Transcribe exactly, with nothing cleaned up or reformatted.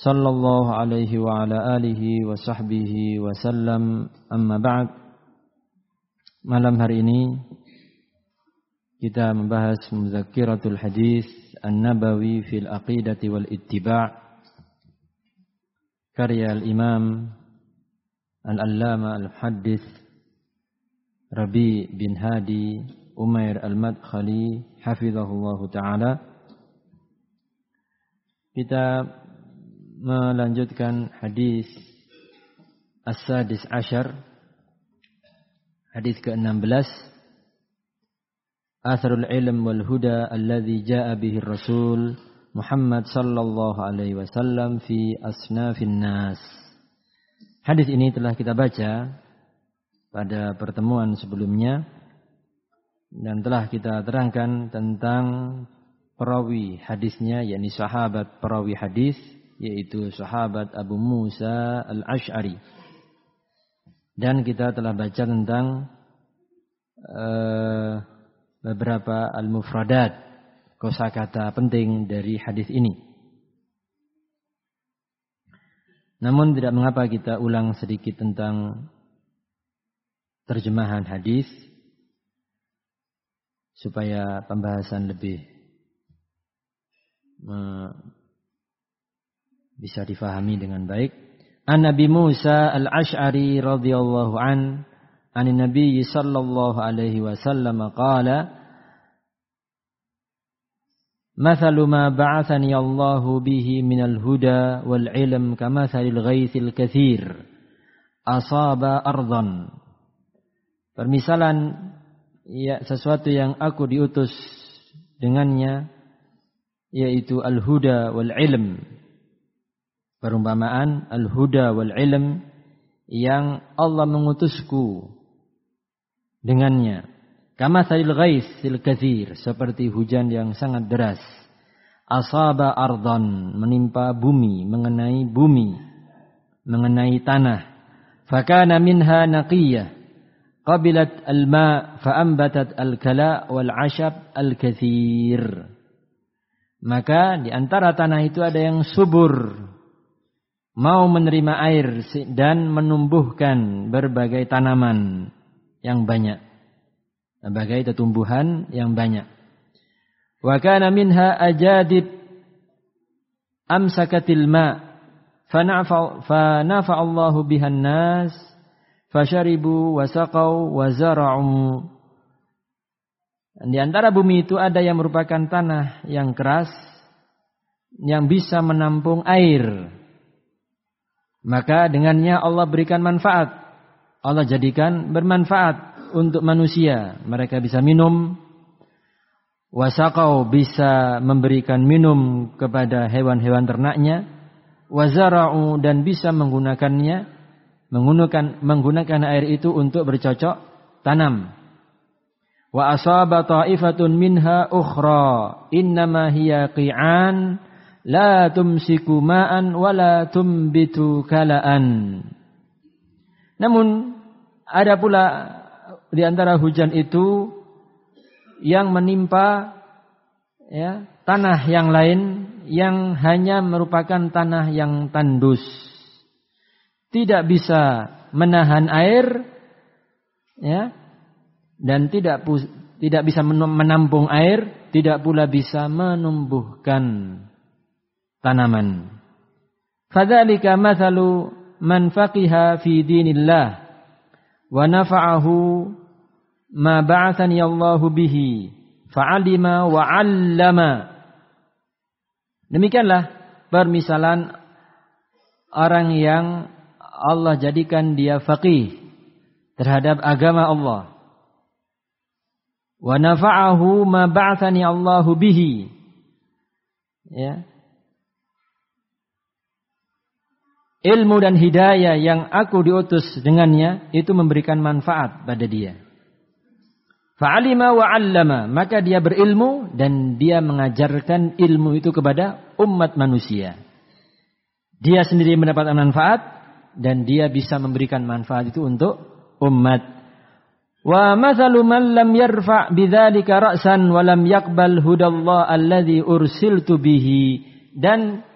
sallallahu alaihi wa ala alihi wa sahbihi wa sallam. Amma ba'd. Malam hari ini kita membahas Mudzakiratul Hadis An-Nabawi fil Aqidati wal Ittiba' karya al-Imam Al-Allama Al-Muhaddits Rabi bin Hadi Umair Al-Madkhali hafizahullahu ta'ala. Kita melanjutkan hadis As-Sadis Asyar, hadis ke enam belas. Atharul ilm wal huda alladhi ja'a bihi Rasul Muhammad sallallahu alaihi wasallam fi asnafin nas. Hadis ini telah kita baca pada pertemuan sebelumnya dan telah kita terangkan tentang perawi hadisnya, yakni sahabat perawi hadis, yaitu sahabat Abu Musa Al-Ash'ari. Dan kita telah baca tentang uh, beberapa al-mufradat, kosakata penting dari hadis ini. Namun tidak mengapa kita ulang sedikit tentang terjemahan hadis supaya pembahasan lebih uh, bisa difahami dengan baik. An Nabi Musa Al-Ash'ari radhiyallahu an an Nabi sallallahu alaihi wasallam qala Mathalu ma ba'athani Allahu bihi minal huda wal ilm kamathalil ghaithil katsir asaba ardan. Permisalan ya sesuatu yang aku diutus dengannya yaitu al-huda wal ilm. Perumpamaan al-huda wal ilm yang Allah mengutusku dengannya. Kama salil ghaithil katsir, seperti hujan yang sangat deras. Asaba ardan, menimpa bumi, mengenai bumi, mengenai tanah. Fakana minha naqiyah, qabilat al-ma' fa'ambatat al-kala' wal-'ashab al-katsir. Maka di antara tanah itu ada yang subur, mau menerima air dan menumbuhkan berbagai tanaman yang banyak, berbagai tumbuhan yang banyak. Wa kana minha ajadib amsakatil ma' fanafa fanafa Allahu bihan nas fasharibu wasaqau wazara'u. Di antara bumi itu ada yang merupakan tanah yang keras yang bisa menampung air. Maka dengannya Allah berikan manfaat. Allah jadikan bermanfaat untuk manusia. Mereka bisa minum. Wasaqau, bisa memberikan minum kepada hewan-hewan ternaknya. Wazara'u, dan bisa menggunakannya. Menggunakan, menggunakan air itu untuk bercocok tanam. Wa asaba ta'ifatun minha ukhra. Innama hiya qi'an. La tumsiku ma'an wa la tumbitu kala'an. Namun ada pula di antara hujan itu yang menimpa ya, tanah yang lain yang hanya merupakan tanah yang tandus. Tidak bisa menahan air ya, dan tidak tidak bisa menampung air, tidak pula bisa menumbuhkan tanaman. Fadzalika mathalu man faqiha fi dinillah wa nafa'ahu ma ba'athani Allahu bihi fa'alima wa 'allama. Demikianlah permisalan orang yang Allah jadikan dia faqih terhadap agama Allah. Wa nafa'ahu ma ba'athani Allahu bihi. Ya. Ilmu dan hidayah yang aku diutus dengannya itu memberikan manfaat pada dia. Fa'alima wa 'allama, maka dia berilmu dan dia mengajarkan ilmu itu kepada umat manusia. Dia sendiri mendapatkan manfaat dan dia bisa memberikan manfaat itu untuk umat. Wa mathalu man lam yarfa' bidzalika ra'san wa lam yaqbal hudallah alladzi ursiltu bihi. Dan